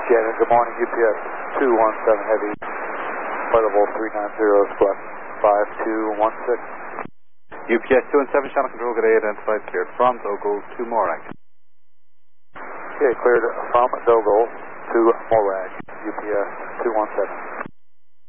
Shannon, good morning, UPS 217 Heavy, flight level 390, squawk 5216. UPS 217, channel control, good day, identified, cleared from Dogo to Morag. Okay, cleared from Dogo to Morag, UPS 217.